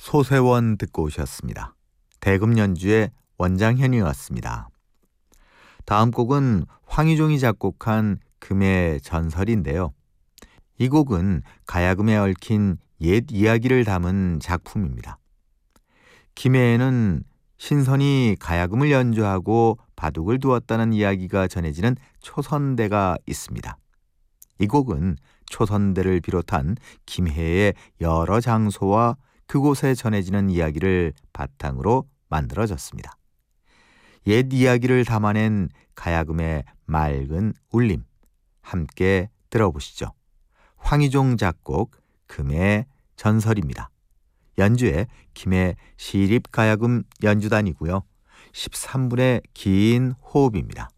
소세원 듣고 오셨습니다. 대금 연주의 원장현이었습니다. 다음 곡은 황희종이 작곡한 금의 전설인데요. 이 곡은 가야금에 얽힌 옛 이야기를 담은 작품입니다. 김해에는 신선이 가야금을 연주하고 바둑을 두었다는 이야기가 전해지는 초선대가 있습니다. 이 곡은 초선대를 비롯한 김해의 여러 장소와 그곳에 전해지는 이야기를 바탕으로 만들어졌습니다. 옛 이야기를 담아낸 가야금의 맑은 울림, 함께 들어보시죠. 황희종 작곡 금의 전설입니다. 연주에 김해 시립가야금 연주단이고요. 13분의 긴 호흡입니다.